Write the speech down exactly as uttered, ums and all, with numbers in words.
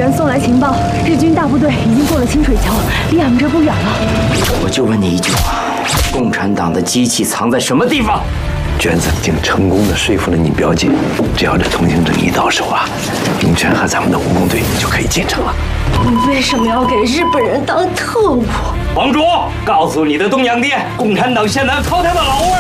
人送来情报，日军大部队已经过了清水桥，离俺们这不远了。 我就问你一句话：共产党的机器藏在什么地方？ 娟子已经成功的说服了你表姐，只要这通行证一到手啊，明泉和咱们的武工队就可以进城了。 你为什么要给日本人当特务？ 王卓，告诉你的东洋爹，共产党现在靠他的老二。